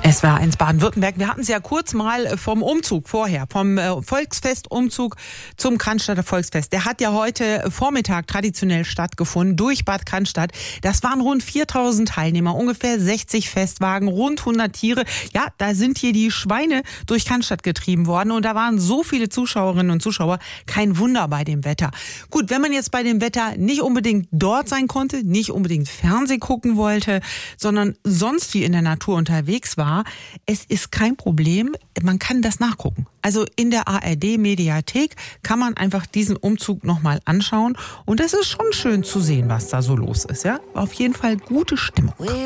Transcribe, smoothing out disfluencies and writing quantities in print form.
SWR1 Baden-Württemberg. Wir hatten es ja kurz mal vom Umzug vorher, vom Volksfestumzug zum Cannstatter Volksfest. Der hat ja heute Vormittag traditionell stattgefunden durch Bad Cannstatt. Das waren rund 4.000 Teilnehmer, ungefähr 60 Festwagen, rund 100 Tiere. Ja, da sind hier die Schweine durch Cannstatt getrieben worden und da waren so viele Zuschauerinnen und Zuschauer. Kein Wunder bei dem Wetter. Gut, wenn man jetzt bei dem Wetter nicht unbedingt dort sein konnte, nicht unbedingt Fernsehen gucken wollte, sondern sonst wie in der Natur unterwegs war, es ist kein Problem, man kann das nachgucken. Also in der ARD-Mediathek kann man einfach diesen Umzug nochmal anschauen und es ist schon schön zu sehen, was da so los ist. Ja? Auf jeden Fall gute Stimmung.